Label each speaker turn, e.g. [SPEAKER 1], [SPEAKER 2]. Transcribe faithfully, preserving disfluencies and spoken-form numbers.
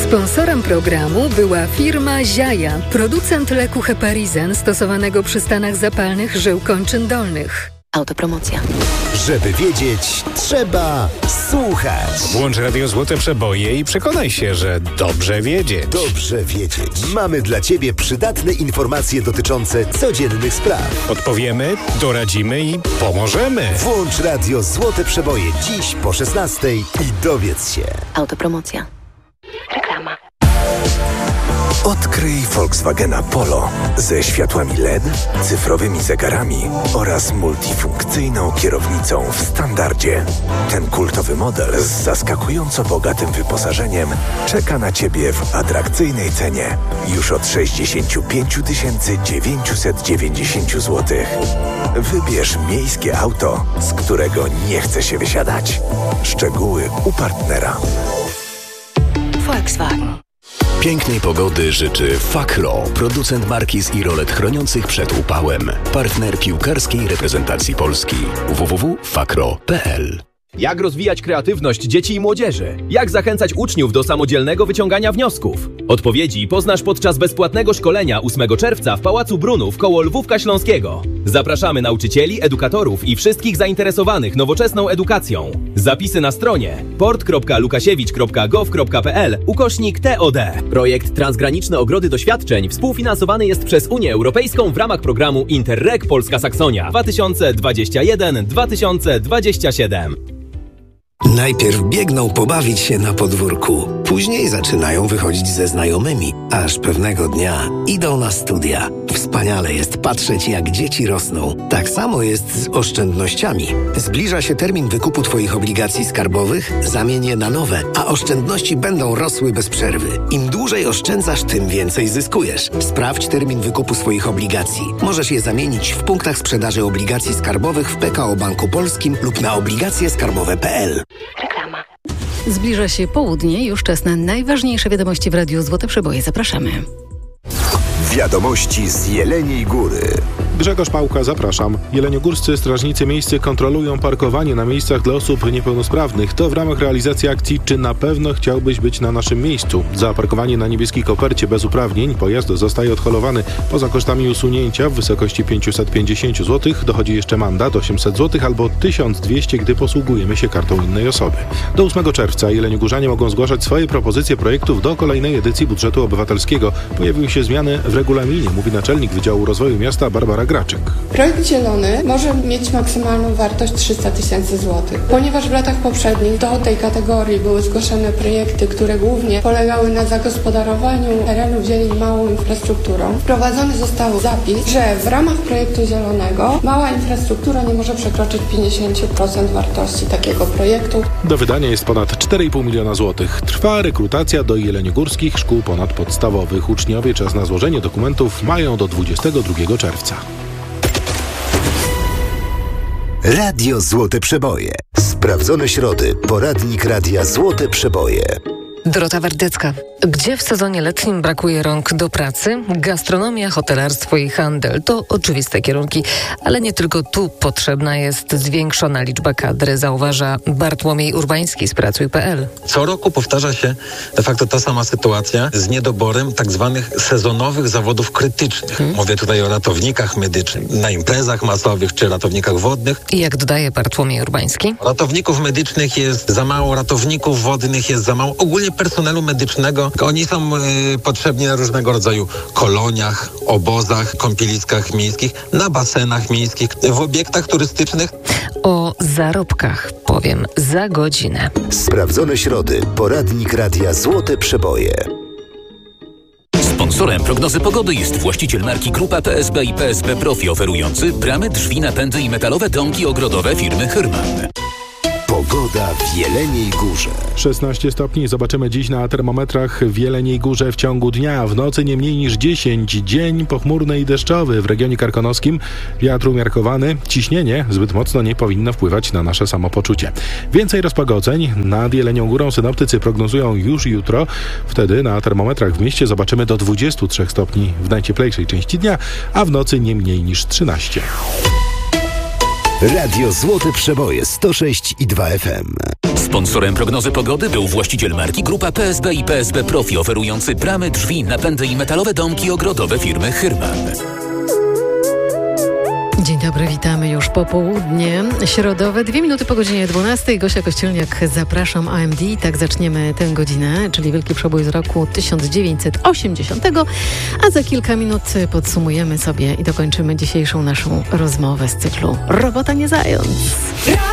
[SPEAKER 1] Sponsorem programu była firma Ziaja, producent leku Heparizen stosowanego przy stanach zapalnych żył kończyn dolnych.
[SPEAKER 2] Autopromocja.
[SPEAKER 3] Żeby wiedzieć, trzeba słuchać.
[SPEAKER 4] Włącz Radio Złote Przeboje i przekonaj się, że dobrze wiedzieć.
[SPEAKER 3] Dobrze wiedzieć. Mamy dla Ciebie przydatne informacje dotyczące codziennych spraw.
[SPEAKER 4] Odpowiemy, doradzimy i pomożemy.
[SPEAKER 3] Włącz Radio Złote Przeboje dziś po szesnastej i dowiedz się.
[SPEAKER 2] Autopromocja. Reklama.
[SPEAKER 5] Odkryj Volkswagena Polo ze światłami L E D, cyfrowymi zegarami oraz multifunkcyjną kierownicą w standardzie. Ten kultowy model z zaskakująco bogatym wyposażeniem czeka na Ciebie w atrakcyjnej cenie już od sześćdziesiąt pięć tysięcy dziewięćset dziewięćdziesiąt złotych. Wybierz miejskie auto, z którego nie chce się wysiadać. Szczegóły u partnera.
[SPEAKER 2] Volkswagen.
[SPEAKER 6] Pięknej pogody życzy Fakro, producent markiz i rolet chroniących przed upałem. Partner piłkarskiej reprezentacji Polski. w w w kropka fakro kropka p l.
[SPEAKER 7] Jak rozwijać kreatywność dzieci i młodzieży? Jak zachęcać uczniów do samodzielnego wyciągania wniosków? Odpowiedzi poznasz podczas bezpłatnego szkolenia ósmego czerwca w Pałacu Brunów koło Lwówka Śląskiego. Zapraszamy nauczycieli, edukatorów i wszystkich zainteresowanych nowoczesną edukacją. Zapisy na stronie port kropka lukasiewicz kropka gov kropka p l ukośnik T O D. Projekt Transgraniczne Ogrody Doświadczeń współfinansowany jest przez Unię Europejską w ramach programu Interreg Polska Saksonia dwa tysiące dwudziesty pierwszy do dwa tysiące dwudziestego siódmego.
[SPEAKER 8] Najpierw biegną pobawić się na podwórku, później zaczynają wychodzić ze znajomymi, aż pewnego dnia idą na studia. Wspaniale jest patrzeć, jak dzieci rosną. Tak samo jest z oszczędnościami. Zbliża się termin wykupu Twoich obligacji skarbowych, zamień je na nowe, a oszczędności będą rosły bez przerwy. Im dłużej oszczędzasz, tym więcej zyskujesz. Sprawdź termin wykupu swoich obligacji. Możesz je zamienić w punktach sprzedaży obligacji skarbowych w P K O Banku Polskim lub na obligacje skarbowe kropka p l.
[SPEAKER 2] Reklama.
[SPEAKER 1] Zbliża się południe, już czas na najważniejsze wiadomości w Radiu Złote Przeboje. Zapraszamy.
[SPEAKER 3] Wiadomości z Jeleniej Góry.
[SPEAKER 9] Grzegorz Pałka, zapraszam. Jeleniogórscy strażnicy miejscy kontrolują parkowanie na miejscach dla osób niepełnosprawnych. To w ramach realizacji akcji Czy na pewno chciałbyś być na naszym miejscu? Za parkowanie na niebieskiej kopercie bez uprawnień pojazd zostaje odholowany. Poza kosztami usunięcia w wysokości pięćset pięćdziesiąt złotych dochodzi jeszcze mandat osiemset złotych albo tysiąc dwieście, gdy posługujemy się kartą innej osoby. Do ósmego czerwca jeleniogórzanie mogą zgłaszać swoje propozycje projektów do kolejnej edycji budżetu obywatelskiego. Pojawiły się zmiany w regulaminie, mówi naczelnik Wydziału Rozwoju Miasta Barbara Graczyk.
[SPEAKER 10] Projekt zielony może mieć maksymalną wartość trzysta tysięcy złotych. Ponieważ w latach poprzednich do tej kategorii były zgłoszone projekty, które głównie polegały na zagospodarowaniu terenów zieleni małą infrastrukturą, wprowadzony został zapis, że w ramach projektu zielonego mała infrastruktura nie może przekroczyć pięćdziesiąt procent wartości takiego projektu.
[SPEAKER 9] Do wydania jest ponad cztery i pół miliona złotych. Trwa rekrutacja do jeleniogórskich szkół ponadpodstawowych. Uczniowie czas na złożenie dokumentów mają do dwudziestego drugiego czerwca.
[SPEAKER 3] Radio Złote Przeboje. Sprawdzone środy. Poradnik Radia Złote Przeboje.
[SPEAKER 11] Dorota Wardecka. Gdzie w sezonie letnim brakuje rąk do pracy? Gastronomia, hotelarstwo i handel to oczywiste kierunki, ale nie tylko tu potrzebna jest zwiększona liczba kadry, zauważa Bartłomiej Urbański z pracuj kropka p l.
[SPEAKER 12] Co roku powtarza się de facto ta sama sytuacja z niedoborem tak zwanych sezonowych zawodów krytycznych. Hmm. Mówię tutaj o ratownikach medycznych, na imprezach masowych czy ratownikach wodnych.
[SPEAKER 11] I jak dodaje Bartłomiej Urbański?
[SPEAKER 12] Ratowników medycznych jest za mało, ratowników wodnych jest za mało, ogólnie personelu medycznego. Oni są y, potrzebni na różnego rodzaju koloniach, obozach, kąpieliskach miejskich, na basenach miejskich, w obiektach turystycznych.
[SPEAKER 11] O zarobkach powiem za godzinę.
[SPEAKER 3] Sprawdzone środy. Poradnik Radia Złote Przeboje.
[SPEAKER 6] Sponsorem prognozy pogody jest właściciel marki Grupa P S B i P S B Profi, oferujący bramy, drzwi, napędy i metalowe domki ogrodowe firmy Hyrman.
[SPEAKER 3] Pogoda w Jeleniej Górze.
[SPEAKER 9] szesnaście stopni zobaczymy dziś na termometrach w Jeleniej Górze w ciągu dnia. W nocy nie mniej niż dziesięć. Dzień pochmurny i deszczowy w regionie karkonoskim. Wiatr umiarkowany. Ciśnienie zbyt mocno nie powinno wpływać na nasze samopoczucie. Więcej rozpogodzeń nad Jelenią Górą synoptycy prognozują już jutro. Wtedy na termometrach w mieście zobaczymy do dwudziestu trzech stopni w najcieplejszej części dnia, a w nocy nie mniej niż trzynaście.
[SPEAKER 3] Radio Złote Przeboje sto sześć i dwa F M.
[SPEAKER 13] Sponsorem prognozy pogody był właściciel marki Grupa P S B i P S B Profi, oferujący bramy, drzwi, napędy i metalowe domki ogrodowe firmy Hyrman.
[SPEAKER 11] Dzień dobry, witamy już po południe środowe, dwie minuty po godzinie dwunastej. Gosia Kościelniak, zapraszam, A M D. Tak zaczniemy tę godzinę, czyli wielki przebój z roku tysiąc dziewięćset osiemdziesiątego, a za kilka minut podsumujemy sobie i dokończymy dzisiejszą naszą rozmowę z cyklu Robota nie zając.